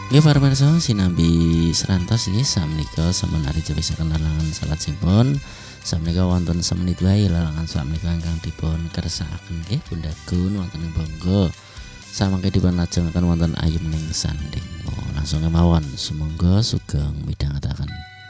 Nggih para pirsa sinambi serantos nggih sakmenika sampun ari jepisaken larangan salat simpun. Sakmenika wonten semenit wae larangan sakmenika ingkang dipun kersakaken nggih Bundagun wonten ing Bangga. Samangke dipun lajengaken wonten ayem ning sanding. Langsung kemawon sumangga sugeng midhangetaken.